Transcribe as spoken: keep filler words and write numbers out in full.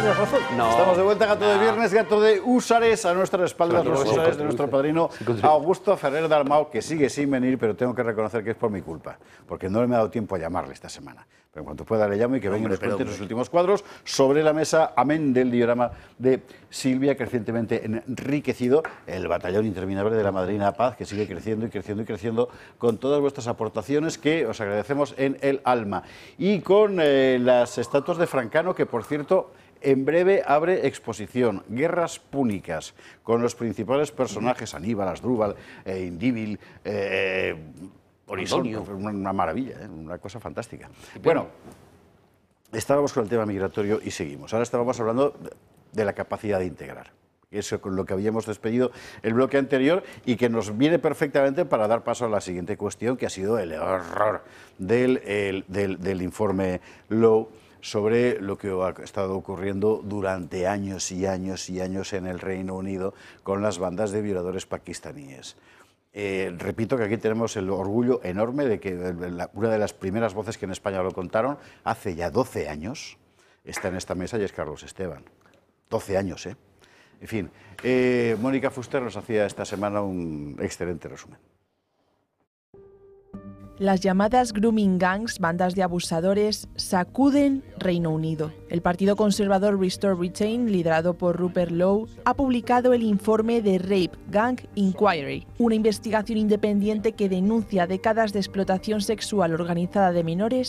tienes razón. No. Estamos de vuelta, gato de viernes, gato de húsares, a nuestras espaldas los húsares de nuestro padrino Augusto Ferrer Dalmau, que sigue sin venir, pero tengo que reconocer que es por mi culpa, porque no me ha dado tiempo a llamarle esta semana. Pero en cuanto pueda le llamo y que venga y nos cuente los últimos cuadros sobre la mesa, amén del diorama de Silvia, crecientemente enriquecido, el batallón interminable de la Madrina Paz, que sigue creciendo y creciendo y creciendo con todas vuestras aportaciones que os agradecemos en el alma. Y con eh, las estatuas de Francano, que por cierto en breve abre exposición, Guerras Púnicas, con los principales personajes, Aníbal, Asdrúbal, eh, Indíbil, eh, Horizon, una, una maravilla, ¿eh? Una cosa fantástica. Bueno, estábamos con el tema migratorio y seguimos. Ahora estábamos hablando de la capacidad de integrar. Eso con lo que habíamos despedido el bloque anterior y que nos viene perfectamente para dar paso a la siguiente cuestión, que ha sido el horror del, el, del, del informe Lowe sobre lo que ha estado ocurriendo durante años y años y años en el Reino Unido con las bandas de violadores pakistaníes. Eh, repito que aquí tenemos el orgullo enorme de que la, una de las primeras voces que en España lo contaron hace ya doce años está en esta mesa y es Carlos Esteban. doce años, ¿eh? En fin, eh, Mónica Fuster nos hacía esta semana un excelente resumen. Las llamadas grooming gangs, bandas de abusadores, sacuden Reino Unido. El partido conservador Restore Britain, liderado por Rupert Lowe, ha publicado el informe de Rape Gang Inquiry, una investigación independiente que denuncia décadas de explotación sexual organizada de menores